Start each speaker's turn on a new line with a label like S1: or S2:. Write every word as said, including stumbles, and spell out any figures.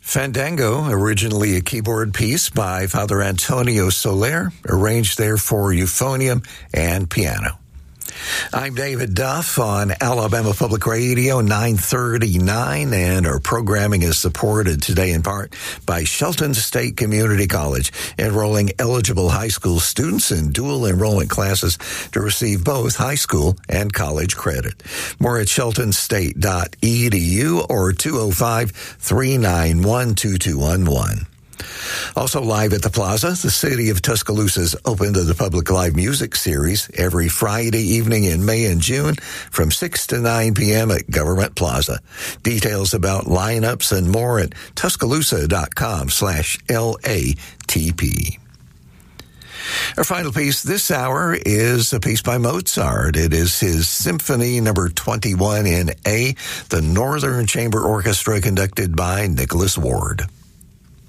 S1: Fandango, originally a keyboard piece by Father Antonio Soler, arranged there for euphonium and piano. I'm David Duff on Alabama Public Radio nine thirty-nine, and our programming is supported today in part by Shelton State Community College, enrolling eligible high school students in dual enrollment classes to receive both high school and college credit. More at shelton state dot e d u or two oh five, three nine one, two two one one. Also live at the Plaza, the City of Tuscaloosa's Open to the Public Live Music Series every Friday evening in May and June from six to nine p.m. at Government Plaza. Details about lineups and more at tuscaloosa.com slash LATP. Our final piece this hour is a piece by Mozart. It is his Symphony number twenty-one in A, the Northern Chamber Orchestra conducted by Nicholas Ward.